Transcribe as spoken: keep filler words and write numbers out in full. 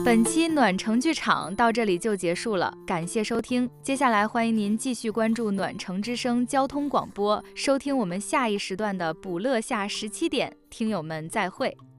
本期暖城剧场到这里就结束了，感谢收听。接下来欢迎您继续关注暖城之声交通广播，收听我们下一时段的补乐下十七点。听友们再会。